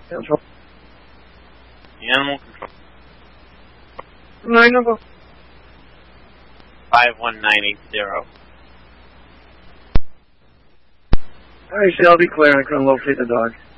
Control. Animal control. 9 number. 51980. Alright, Shelby, clear. I couldn't locate the dog.